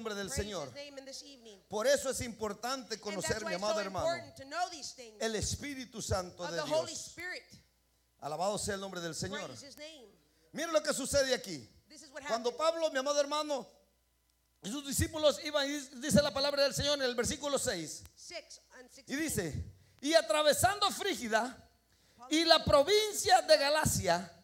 nombre del praise Señor. His name in this evening. Por eso es importante And conocer, that's mi why it's amado so hermano, important to know these things el Espíritu Santo of de the Holy Dios. Spirit. Alabado sea el nombre del Señor. Praise His name. Miren lo que sucede aquí. This is what Cuando happened. Pablo, mi amado hermano, y sus discípulos iban, y dice la palabra del Señor en el versículo 6, 6 and 16. y dice, y atravesando Frígida y la provincia de Galacia,